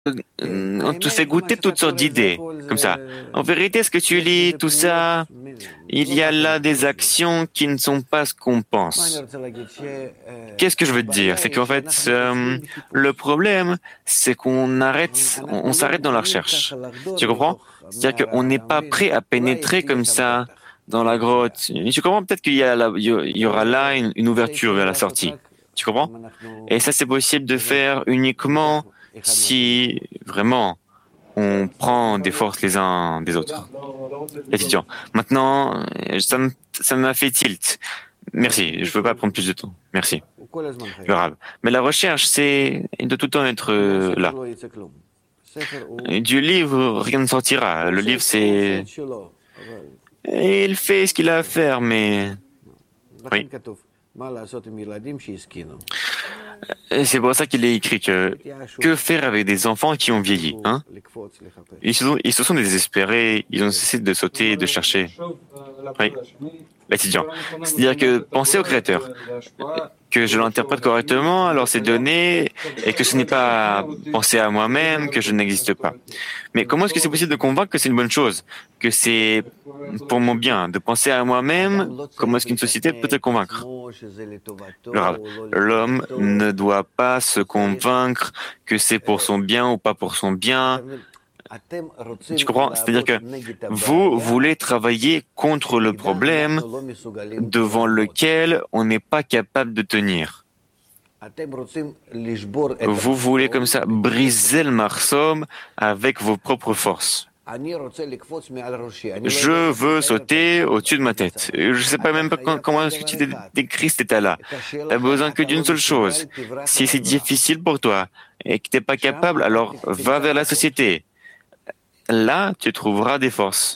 on te fait goûter toutes sortes d'idées, comme ça. En vérité, ce que tu lis, tout ça, il y a là des actions qui ne sont pas ce qu'on pense. Qu'est-ce que je veux te dire? C'est qu'en fait, le problème, c'est on s'arrête dans la recherche. Tu comprends? C'est-à-dire qu'on n'est pas prêt à pénétrer comme ça dans la grotte. Et tu comprends? Peut-être il y aura là une ouverture vers la sortie. Tu comprends? Et ça, c'est possible de faire uniquement si vraiment on prend des forces les uns des autres. Étudiant. Maintenant, ça m'a fait tilt. Merci, je ne veux pas prendre plus de temps. Merci. Le rab. Mais la recherche, c'est de tout le temps être là. Et du livre, rien ne sortira. Le livre, c'est... Il fait ce qu'il a à faire, mais... Oui. Et c'est pour ça qu'il est écrit que faire avec des enfants qui ont vieilli, hein? Ils se sont désespérés, ils ont cessé de sauter et de chercher. Oui, l'étudiant. C'est-à-dire que penser au Créateur, que je l'interprète correctement, alors c'est donné, et que ce n'est pas penser à moi-même, que je n'existe pas. Mais comment est-ce que c'est possible de convaincre que c'est une bonne chose, que c'est pour mon bien, de penser à moi-même? Comment est-ce qu'une société peut te convaincre? L'homme ne doit pas se convaincre que c'est pour son bien ou pas pour son bien. Tu comprends? C'est-à-dire que vous voulez travailler contre le problème devant lequel on n'est pas capable de tenir. Vous voulez comme ça briser le marsum avec vos propres forces. Je veux sauter au-dessus de ma tête. Je ne sais pas même pas comment est-ce que tu décris cet état-là. Tu as besoin que d'une seule chose. Si c'est difficile pour toi et que tu n'es pas capable, alors va vers la société. Là, tu trouveras des forces.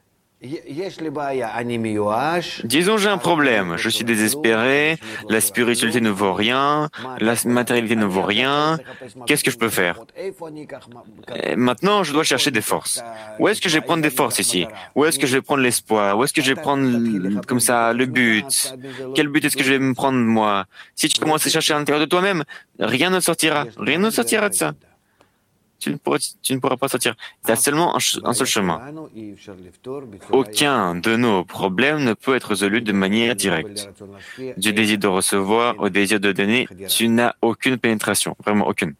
Disons, j'ai un problème, je suis désespéré, la spiritualité ne vaut rien, la matérialité ne vaut rien, qu'est-ce que je peux faire? Et maintenant, je dois chercher des forces. Où est-ce que je vais prendre des forces ici? Où est-ce que je vais prendre l'espoir? Où est-ce que je vais prendre, comme ça, le but? Quel but est-ce que je vais me prendre, moi? Si tu commences à chercher à l'intérieur de toi-même, rien ne sortira de ça. Tu ne pourras pas sortir. Tu as seulement un seul chemin. Aucun de nos problèmes ne peut être résolu de manière directe. Du désir de recevoir au désir de donner, tu n'as aucune pénétration, vraiment aucune.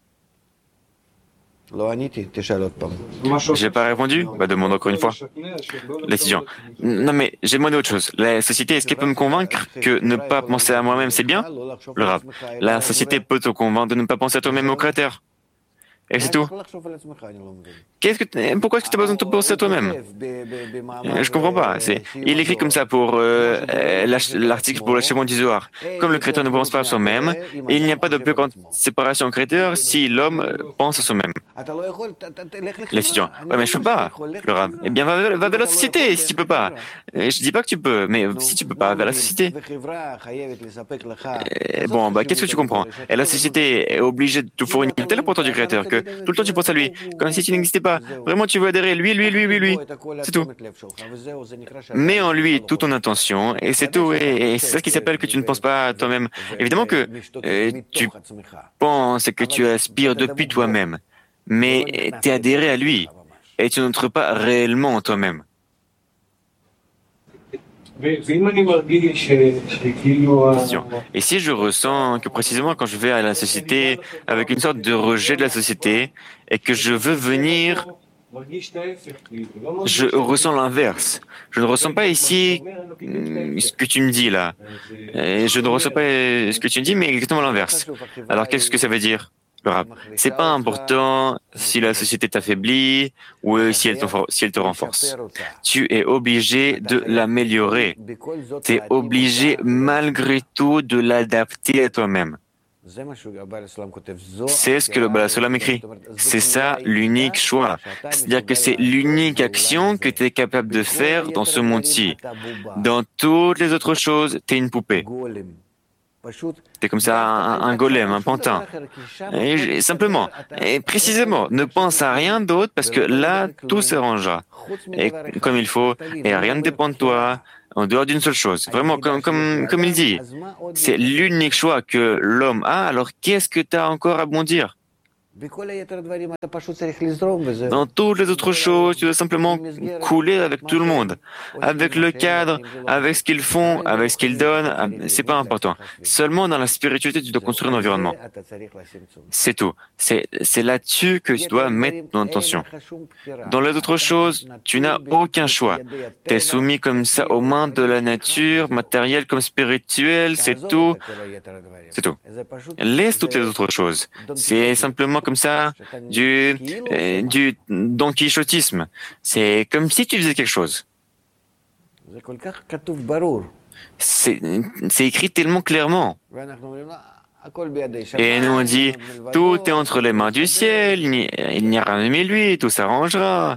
J'ai pas répondu? Bah, demande encore une fois. L'étudiant. Non, mais j'ai demandé autre chose. La société, est-ce qu'elle peut me convaincre que ne pas penser à moi-même, c'est bien? Le rap. La société peut te convaincre de ne pas penser à toi-même au créateur. Et c'est tout. Pourquoi est-ce que tu as besoin de te penser à toi-même? Je comprends pas. Il écrit comme ça pour l'article pour l'achèvement du Zohar. Comme le créateur ne pense pas à soi-même, il n'y a pas de plus grande séparation au créateur si l'homme pense à soi-même. L'étudiant. Ouais, mais je peux pas. Le rab. Eh bien, va vers la société si tu peux pas. Je dis pas que tu peux, mais si tu peux pas, vers la société. Bon, bah, qu'est-ce que tu comprends? Et la société est obligée de te fournir une telle importance du créateur que tout le temps tu penses à lui, comme si tu n'existais pas. Vraiment, tu veux adhérer, lui. C'est tout. Mets en lui toute ton intention, et c'est tout. Et c'est ça qui s'appelle que tu ne penses pas à toi-même. Évidemment que tu penses et que tu aspires depuis toi-même, mais tu es adhéré à lui, et tu n'entres pas réellement en toi-même. Et si je ressens que précisément quand je vais à la société avec une sorte de rejet de la société et que je veux venir, je ressens l'inverse. Je ne ressens pas ici ce que tu me dis là. Et je ne ressens pas ce que tu me dis, mais exactement l'inverse. Alors qu'est-ce que ça veut dire? Le rap. C'est pas important si la société t'affaiblit ou si elle te renforce. Tu es obligé de l'améliorer. Tu es obligé malgré tout de l'adapter à toi-même. C'est ce que le Bala Solam écrit. C'est ça l'unique choix. C'est-à-dire que c'est l'unique action que tu es capable de faire dans ce monde-ci. Dans toutes les autres choses, tu es une poupée. T'es comme ça un golem, un pantin. Simplement, et précisément, ne pense à rien d'autre parce que là, tout s'arrangera. Et comme il faut, et rien ne dépend de toi, en dehors d'une seule chose. Vraiment, comme il dit, c'est l'unique choix que l'homme a, alors qu'est-ce que tu as encore à bondir? Dans toutes les autres choses, tu dois simplement couler avec tout le monde, avec le cadre, avec ce qu'ils font, avec ce qu'ils donnent. C'est pas important. Seulement dans la spiritualité, tu dois construire un environnement. C'est tout. C'est là-dessus que tu dois mettre ton attention. Dans les autres choses, tu n'as aucun choix. Tu es soumis comme ça aux mains de la nature, matérielle comme spirituelle, c'est tout. C'est tout. Laisse toutes les autres choses. C'est simplement comme ça du Don Quichotisme. C'est comme si tu faisais quelque chose. C'est écrit tellement clairement. Et nous on dit, tout est entre les mains du ciel, il n'y a rien mais lui, tout s'arrangera.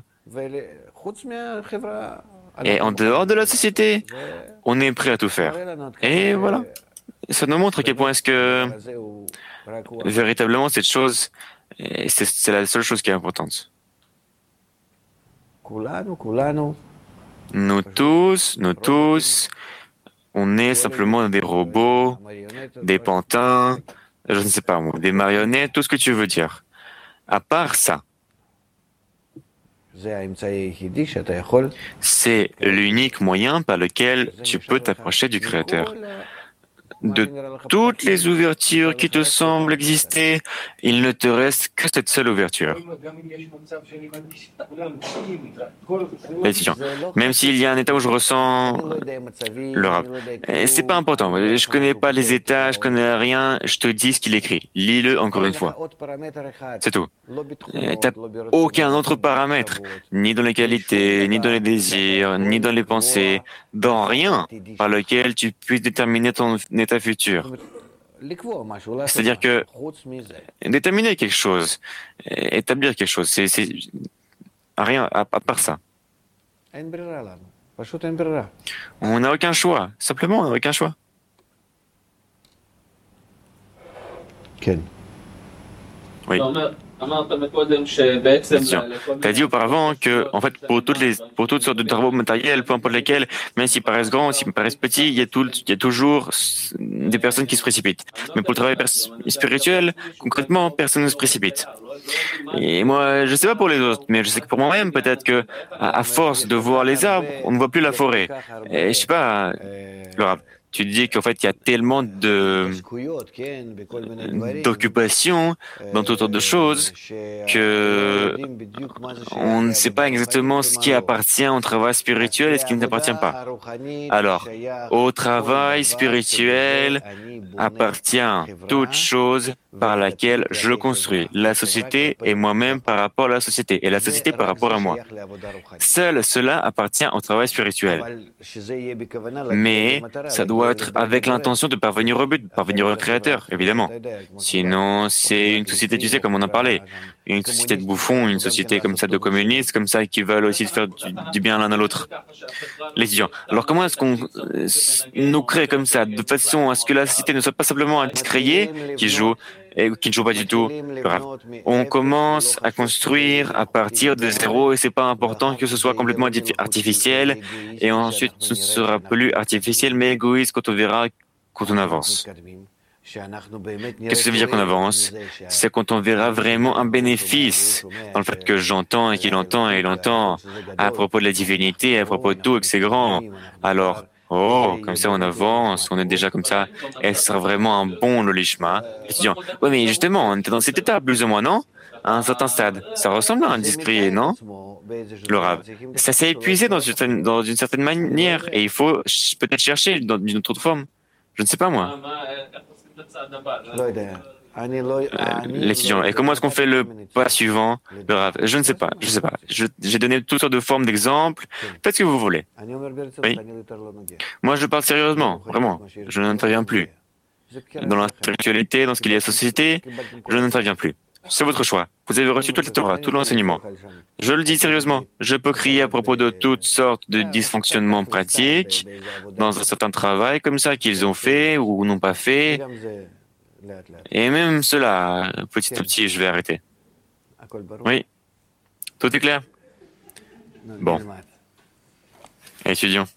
Et en dehors de la société, on est prêt à tout faire. Et voilà. Ça nous montre à quel point est-ce que véritablement cette chose, c'est la seule chose qui est importante. Nous tous, on est simplement des robots, des pantins, je ne sais pas moi, des marionnettes, tout ce que tu veux dire. À part ça, c'est l'unique moyen par lequel tu peux t'approcher du Créateur. De toutes les ouvertures qui te semblent exister, il ne te reste que cette seule ouverture. Même s'il y a un état où je ressens le rap, c'est pas important. Je connais pas les états, je connais rien. Je te dis ce qu'il écrit. Lis-le encore une fois. C'est tout. T'as aucun autre paramètre, ni dans les qualités, ni dans les désirs, ni dans les pensées, dans rien par lequel tu puisses déterminer ton état futur. C'est-à-dire que déterminer quelque chose, établir quelque chose, c'est rien à part ça. On n'a aucun choix. Simplement, on n'a aucun choix. Oui. Tu as dit auparavant que, en fait, pour toutes sortes de travaux matériels, peu importe lesquels, même s'ils paraissent grands, s'ils paraissent petits, il y a toujours des personnes qui se précipitent. Mais pour le travail spirituel, concrètement, personne ne se précipite. Et moi, je sais pas pour les autres, mais je sais que pour moi-même, peut-être que, à force de voir les arbres, on ne voit plus la forêt. Et je sais pas, Laura, tu dis qu'en fait, il y a tellement d'occupations dans toutes sortes de choses que on ne sait pas exactement ce qui appartient au travail spirituel et ce qui n'appartient pas. Alors, au travail spirituel appartient toute chose par laquelle je construis la société et moi-même par rapport à la société et la société par rapport à moi. Seul cela appartient au travail spirituel. Mais ça doit être avec l'intention de parvenir au but, de parvenir au Créateur, évidemment. Sinon, c'est une société, tu sais, comme on en parlait, une société de bouffons, une société comme ça de communistes, comme ça, qui veulent aussi faire du bien l'un à l'autre. Les étudiants. Alors comment est-ce qu'on nous crée comme ça, de façon à ce que la société ne soit pas simplement un discréé qui joue et qui ne joue pas du tout. On commence à construire à partir de zéro et c'est pas important que ce soit complètement artificiel et ensuite ce ne sera plus artificiel mais égoïste quand on verra quand on avance. Qu'est-ce que ça veut dire qu'on avance? C'est quand on verra vraiment un bénéfice dans le fait que j'entends et qu'il entend et il entend à propos de la divinité, à propos de tout et que c'est grand. Alors, oh, comme ça on avance, on est déjà comme ça. Et ce sera vraiment un bon lolishma. Étudiant. Oui, mais justement, on était dans cet état, plus ou moins, non? À un certain stade. Ça ressemble à un discret, non? Le rab. Ça s'est épuisé dans une certaine manière et il faut peut-être chercher d'une autre forme. Je ne sais pas, moi. L'étudiant. Et comment est-ce qu'on fait le pas suivant, le rab? Je ne sais pas. J'ai donné toutes sortes de formes d'exemples. Faites ce que vous voulez. Oui. Moi, je parle sérieusement, vraiment. Je n'interviens plus. Dans la spiritualité, dans ce qu'il y a à la société, je n'interviens plus. C'est votre choix. Vous avez reçu toute la Torah, tout l'enseignement. Je le dis sérieusement. Je peux crier à propos de toutes sortes de dysfonctionnements pratiques dans un certain travail comme ça qu'ils ont fait ou n'ont pas fait. Et même cela, petit à petit, je vais arrêter. Oui. Tout est clair? Bon. Étudiants.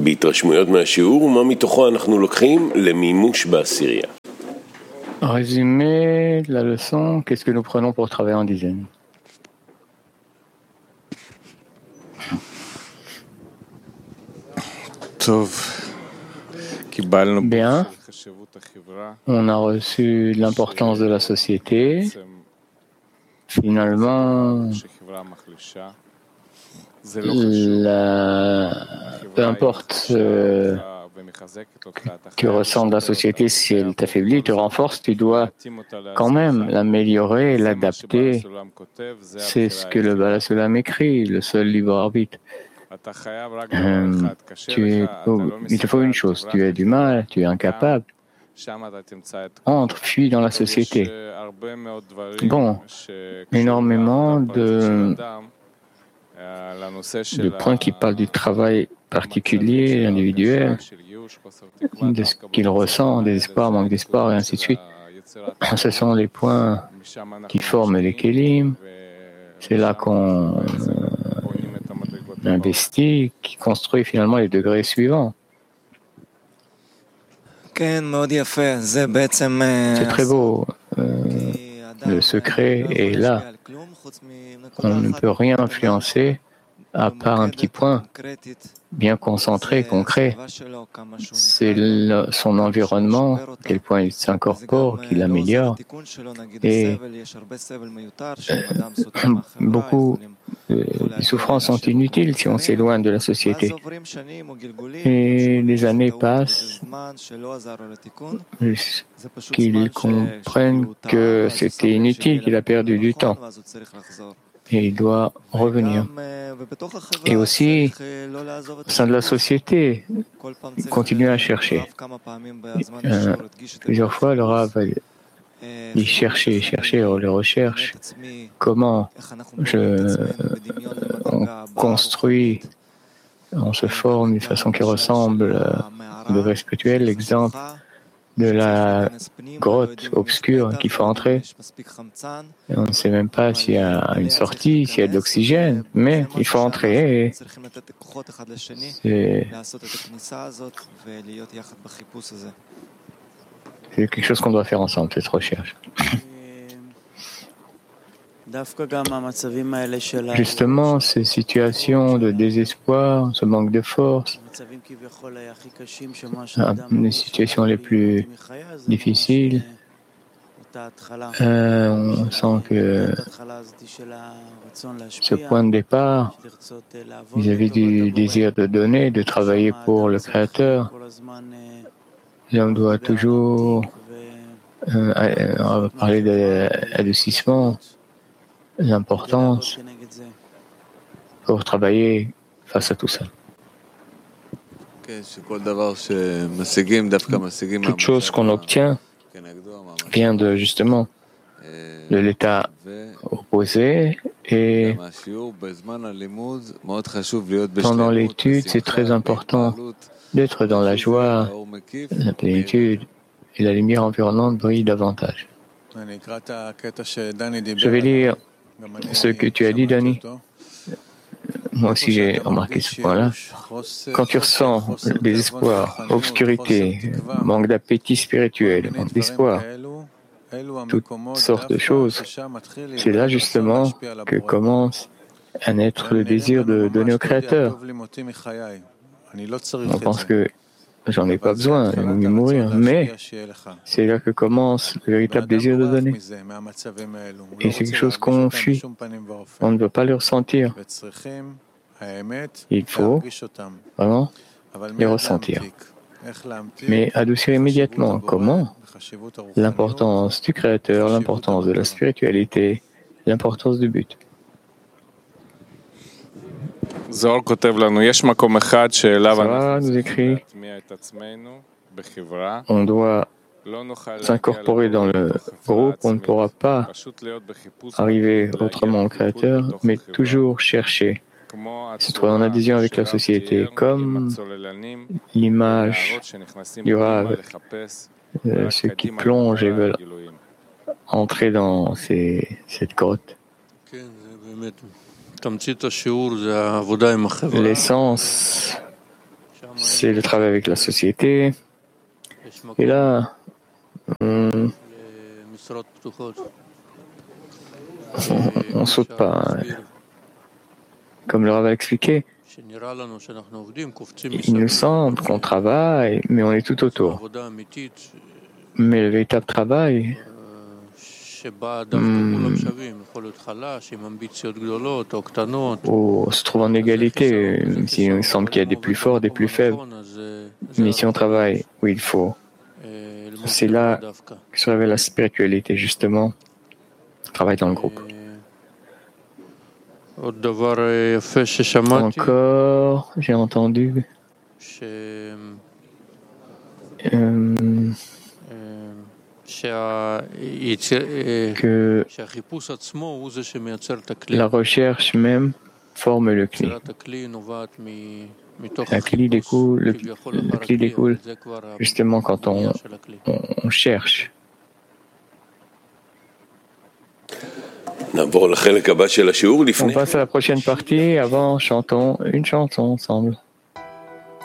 בהתרשמויות מהשיעור ומה מתוכו אנחנו לוקחים למימוש בעשירייה. Résumé de la leçon, qu'est-ce que nous prenons pour travailler en dizaine? Bien, on a reçu l'importance de la société. Finalement, peu importe que ressemble la société, si elle t'affaiblit, te renforce, tu dois quand même l'améliorer, l'adapter. C'est ce que le Bala Sulam écrit, le seul libre arbitre. Il te faut une chose, tu as du mal, tu es incapable. Entre, fuis dans la société. Bon, énormément de points qui parlent du travail particulier, individuel, de ce qu'il ressent, désespoir, manque d'espoir, et ainsi de suite. Ce sont les points qui forment les kélim. C'est là qu'on investit, qui construit finalement les degrés suivants. C'est très beau. Le secret est là. On ne peut rien influencer à part un petit point bien concentré, concret. C'est son environnement, à quel point il s'incorpore, qu'il améliore. Et beaucoup de souffrances sont inutiles si on s'éloigne de la société. Et les années passent qu'ils comprennent que c'était inutile, qu'il a perdu du temps. Et il doit revenir. Et aussi, au sein de la société, continuer à chercher. Plusieurs fois, le Rav il cherchait, on le recherche. Comment on construit, on se forme d'une façon qui ressemble au degré spirituel, l'exemple de la grotte obscure qu'il faut entrer. Et on ne sait même pas s'il y a une sortie, s'il y a de l'oxygène, mais il faut entrer. Et c'est quelque chose qu'on doit faire ensemble, cette recherche. Justement, ces situations de désespoir, ce manque de force, les situations les plus difficiles, on sent que ce point de départ, vis-à-vis du désir de donner, de travailler pour le Créateur, l'homme doit toujours parler d'adoucissement, l'importance pour travailler face à tout ça. Toute chose qu'on obtient vient justement de l'état opposé et pendant l'étude, c'est très important d'être dans la joie, la plénitude et la lumière environnante brille davantage. Je vais lire ce que tu as dit, Danny. Moi aussi, j'ai remarqué ce point-là. Quand tu ressens désespoir, obscurité, manque d'appétit spirituel, manque d'espoir, toutes sortes de choses, c'est là justement que commence à naître le désir de donner au Créateur. On pense que j'en ai pas besoin, je vais mourir, mais c'est là que commence le véritable désir de donner. Et c'est quelque chose qu'on fuit. On ne veut pas le ressentir. Il faut vraiment les ressentir. Mais adoucir immédiatement. Comment? L'importance du Créateur, l'importance de la spiritualité, l'importance du but. Zohar nous écrit, on doit s'incorporer dans le groupe, on ne pourra pas arriver autrement au Créateur, mais toujours chercher, se trouver en adhésion avec la société, comme l'image du Rav, ceux qui plongent et veulent entrer dans cette grotte. L'essence, c'est le travail avec la société. Et là, on saute pas. Comme le Rav a expliqué, il nous semble qu'on travaille, mais on est tout autour. Mais le véritable travail, où on se trouve en égalité, il nous semble qu'il y a des plus forts, des plus faibles. Mais si on travaille où il faut, c'est là que se révèle la spiritualité, justement. On travaille dans le groupe. Encore, j'ai entendu que la recherche même forme le cli. Le cli découle justement quand on cherche. On passe à la prochaine partie. Avant, chantons une chanson ensemble.